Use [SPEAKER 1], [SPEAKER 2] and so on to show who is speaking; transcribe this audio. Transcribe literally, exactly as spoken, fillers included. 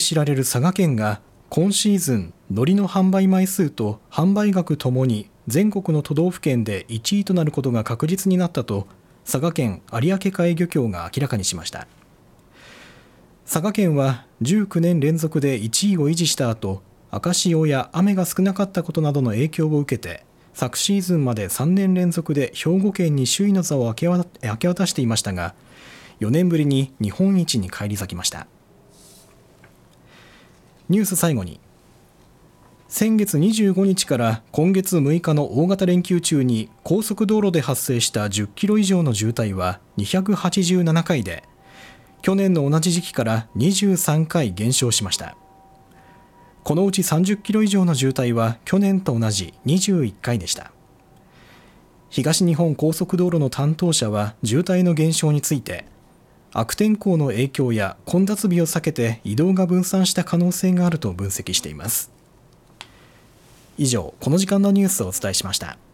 [SPEAKER 1] 知られる佐賀県が今シーズン海苔の販売枚数と販売額ともに全国の都道府県でいちいとなることが確実になったと佐賀県有明海漁協が明らかにしました。佐賀県はじゅうきゅうねん連続でいちいを維持した後、赤潮や雨が少なかったことなどの影響を受けて昨シーズンまでさんねん連続で兵庫県に首位の座を明け渡していましたが、よねんぶりに日本一に返り咲きました。ニュース最後に、先月にじゅうごにちから今月むいかの大型連休中に高速道路で発生したじゅっキロ以上の渋滞はにひゃくはちじゅうななかいで、去年の同じ時期からにじゅうさんかい減少しました。このうちさんじゅっキロ以上の渋滞は去年と同じにじゅういっかいでした。東日本高速道路の担当者は渋滞の減少について、悪天候の影響や混雑日を避けて移動が分散した可能性があると分析しています。以上、この時間のニュースをお伝えしました。